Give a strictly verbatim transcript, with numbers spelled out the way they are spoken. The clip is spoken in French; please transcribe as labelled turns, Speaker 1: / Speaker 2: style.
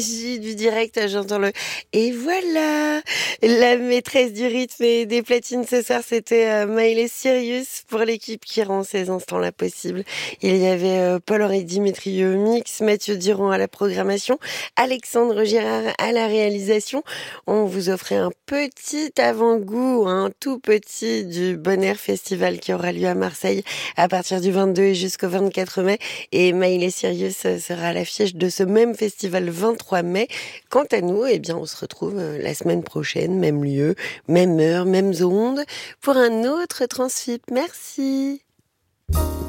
Speaker 1: J du direct, j'entends le et voilà! La maîtresse du rythme et des platines ce soir, c'était, heu, Miley Cyrus pour l'équipe qui rend ces instants-là possibles. Il y avait, heu, Paul-Henri Démétrieux au mix, Mathieu Durand à la programmation, Alexandre Girard à la réalisation. On vous offrait un petit avant-goût, un tout petit, du Bon Air Festival qui aura lieu à Marseille à partir du vingt-deux et jusqu'au vingt-quatre mai. Et Miley Cyrus sera à l'affiche de ce même festival le vingt-trois mai. Quant à nous, eh bien, on se retrouve la semaine prochaine, même lieu, même heure, mêmes ondes, pour un autre Transfip. Merci.